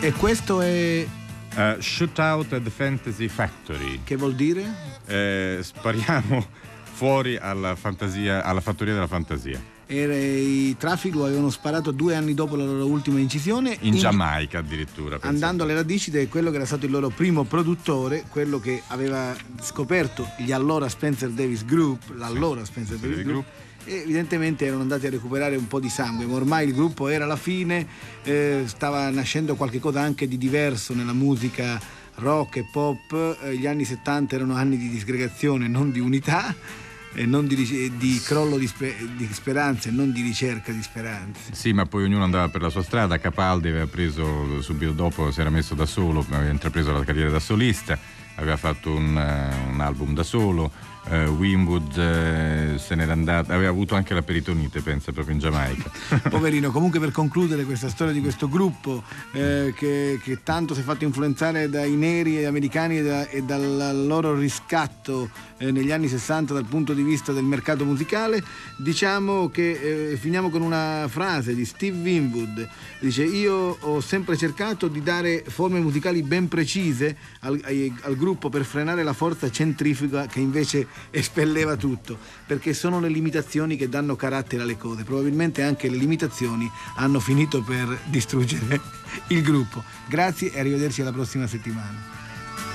E questo è Shootout at the Fantasy Factory. Che vuol dire? Spariamo fuori alla fantasia, alla fattoria della fantasia. I Traffic avevano sparato 2 anni dopo la loro ultima incisione in Giamaica addirittura, andando alle radici di quello che era stato il loro primo produttore, quello che aveva scoperto gli allora Spencer Davis Group, Spencer Davis Group, e evidentemente erano andati a recuperare un po' di sangue, ma ormai il gruppo era alla fine, stava nascendo qualche cosa anche di diverso nella musica rock e pop. Gli anni 70 erano anni di disgregazione, non di unità, e non di crollo di speranze, non di ricerca di speranze. Sì, ma poi ognuno andava per la sua strada. Capaldi aveva preso subito dopo, si era messo da solo, aveva intrapreso la carriera da solista, aveva fatto un album da solo. Winwood se n'era andato, aveva avuto anche la peritonite, pensa, proprio in Giamaica. Poverino. Comunque, per concludere questa storia di questo gruppo che tanto si è fatto influenzare dai neri e americani e dal loro riscatto negli anni 60 dal punto di vista del mercato musicale, diciamo che finiamo con una frase di Steve Winwood. Dice: io ho sempre cercato di dare forme musicali ben precise al gruppo per frenare la forza centrifuga che invece espelleva tutto, perché sono le limitazioni che danno carattere alle cose. Probabilmente anche le limitazioni hanno finito per distruggere il gruppo. Grazie e arrivederci alla prossima settimana.